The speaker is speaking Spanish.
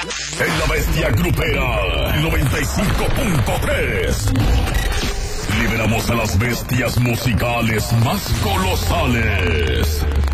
En la bestia grupera 95.3. Liberamos a las bestias musicales más colosales.